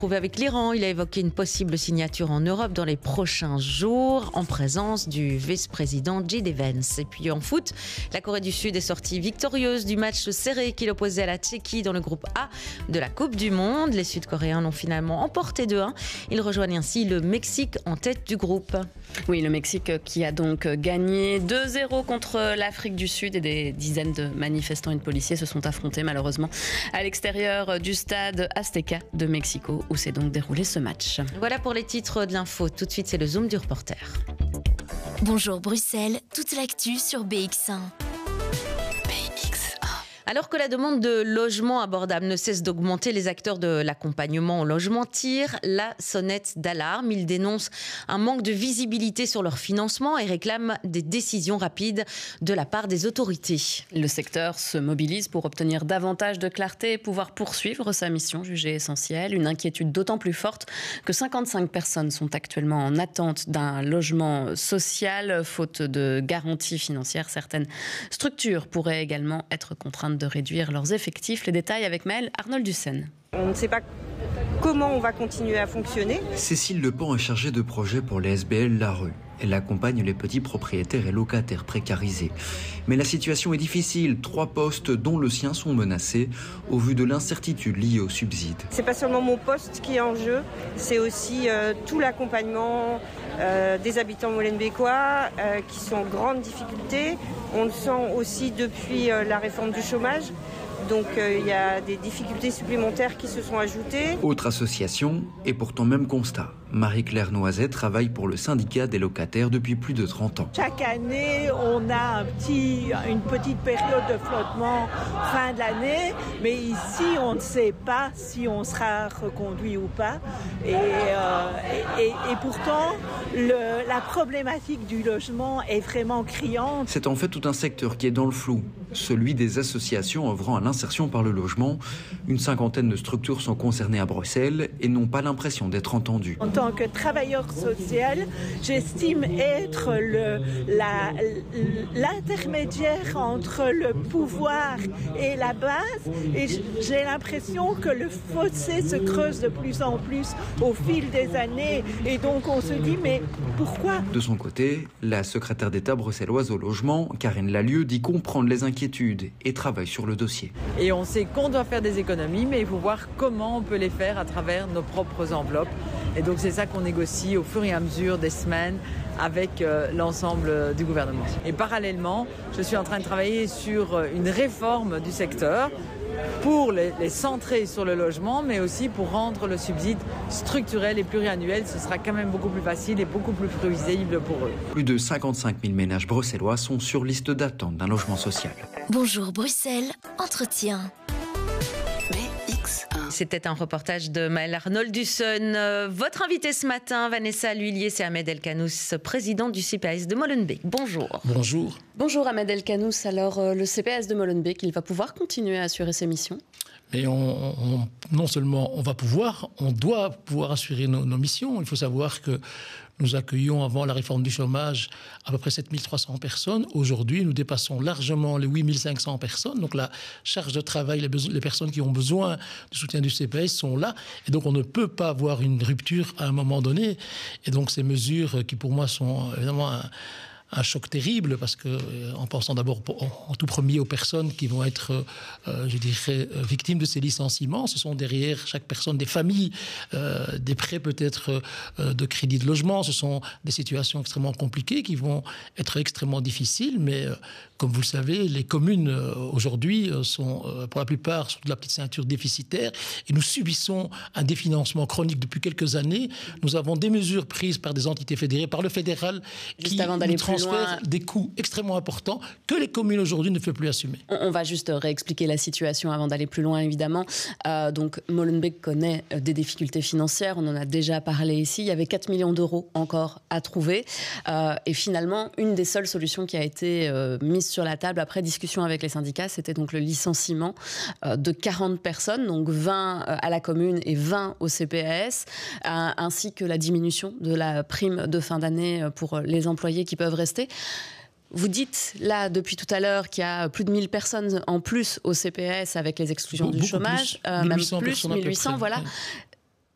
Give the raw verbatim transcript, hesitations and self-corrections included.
Avec l'Iran, il a évoqué une possible signature en Europe dans les prochains jours en présence du vice-président J D Vance. Et puis en foot, la Corée du Sud est sortie victorieuse du match serré qui l'opposait à la Tchéquie dans le groupe A de la Coupe du Monde. Les Sud-Coréens l'ont finalement emporté deux un. Ils rejoignent ainsi le Mexique en tête du groupe. Oui, le Mexique qui a donc gagné deux zéro contre l'Afrique du Sud et des dizaines de manifestants et de policiers se sont affrontés malheureusement à l'extérieur du stade Azteca de Mexico où s'est donc déroulé ce match. Voilà pour les titres de l'info. Tout de suite, c'est le Zoom du reporter. Bonjour Bruxelles, toute l'actu sur B X un. Alors que la demande de logement abordable ne cesse d'augmenter, les acteurs de l'accompagnement au logement tirent la sonnette d'alarme. Ils dénoncent un manque de visibilité sur leur financement et réclament des décisions rapides de la part des autorités. Le secteur se mobilise pour obtenir davantage de clarté et pouvoir poursuivre sa mission jugée essentielle. Une inquiétude d'autant plus forte que cinquante-cinq personnes sont actuellement en attente d'un logement social. Faute de garantie financière, certaines structures pourraient également être contraintes de réduire leurs effectifs. Les détails avec Maëlle Arnold-Dussen. On ne sait pas comment on va continuer à fonctionner. Cécile Lepant est chargée de projet pour les S B L La Rue. Elle accompagne les petits propriétaires et locataires précarisés. Mais la situation est difficile. Trois postes, dont le sien, sont menacés au vu de l'incertitude liée au subside. C'est pas seulement mon poste qui est en jeu, c'est aussi euh, tout l'accompagnement euh, des habitants molenbeekois euh, qui sont en grande difficulté. On le sent aussi depuis euh, la réforme du chômage. Donc il euh, y a des difficultés supplémentaires qui se sont ajoutées. Autre association, et pourtant même constat. Marie-Claire Noiset travaille pour le syndicat des locataires depuis plus de trente ans. Chaque année, on a un petit, une petite période de flottement fin de l'année, mais ici, on ne sait pas si on sera reconduit ou pas. Et, euh, et, et, et pourtant, le, la problématique du logement est vraiment criante. C'est en fait tout un secteur qui est dans le flou, celui des associations œuvrant à l'insertion par le logement. Une cinquantaine de structures sont concernées à Bruxelles et n'ont pas l'impression d'être entendues. En tant que travailleur social, j'estime être le, la, l'intermédiaire entre le pouvoir et la base, et j'ai l'impression que le fossé se creuse de plus en plus au fil des années, et donc on se dit mais pourquoi ? De son côté, la secrétaire d'État bruxelloise au logement, Karine Lallieu, dit comprendre les inquiétudes et travaille sur le dossier. Et on sait qu'on doit faire des économies, mais il faut voir comment on peut les faire à travers nos propres enveloppes. Et donc c'est ça qu'on négocie au fur et à mesure des semaines avec euh, l'ensemble du gouvernement. Et parallèlement, je suis en train de travailler sur une réforme du secteur pour les, les centrer sur le logement, mais aussi pour rendre le subside structurel et pluriannuel. Ce sera quand même beaucoup plus facile et beaucoup plus prévisible pour eux. Plus de cinquante-cinq mille ménages bruxellois sont sur liste d'attente d'un logement social. Bonjour Bruxelles, entretien. C'était un reportage de Maëlle Arnold-Dussen. Euh, votre invité ce matin, Vanessa Lhuillier, c'est Ahmed Elkanous, président du C P A S de Molenbeek. Bonjour. Bonjour. Bonjour Ahmed Elkanous. Alors euh, le C P A S de Molenbeek, il va pouvoir continuer à assurer ses missions ? Mais on, on, non seulement on va pouvoir, on doit pouvoir assurer nos, nos missions. Il faut savoir que nous accueillons avant la réforme du chômage à peu près sept mille trois cents personnes. Aujourd'hui, nous dépassons largement les huit mille cinq cents personnes. Donc la charge de travail, les, beso- les personnes qui ont besoin du soutien du C P A S sont là. Et donc on ne peut pas avoir une rupture à un moment donné. Et donc ces mesures qui pour moi sont évidemment un, un choc terrible, parce que, en pensant d'abord en tout premier aux personnes qui vont être, euh, je dirais, victimes de ces licenciements, ce sont derrière chaque personne des familles, euh, des prêts peut-être euh, de crédit de logement, ce sont des situations extrêmement compliquées qui vont être extrêmement difficiles, mais euh, comme vous le savez, les communes euh, aujourd'hui euh, sont euh, pour la plupart sur de la petite ceinture déficitaire et nous subissons un définancement chronique depuis quelques années. Nous avons des mesures prises par des entités fédérées, par le fédéral, Juste qui avant d'aller nous transfèrent loin... des coûts extrêmement importants que les communes aujourd'hui ne peuvent plus assumer. On, on va juste réexpliquer la situation avant d'aller plus loin, évidemment. Euh, donc Molenbeek connaît des difficultés financières, on en a déjà parlé ici. Il y avait quatre millions d'euros encore à trouver. Euh, et finalement, une des seules solutions qui a été euh, mise sur la table après discussion avec les syndicats, c'était donc le licenciement euh, de quarante personnes, donc vingt à la commune et vingt au C P A S, euh, ainsi que la diminution de la prime de fin d'année pour les employés qui peuvent rester. Vous dites là depuis tout à l'heure qu'il y a plus de mille personnes en plus au C P A S avec les exclusions Be- du chômage, euh, même plus, mille huit cents, voilà. Ouais.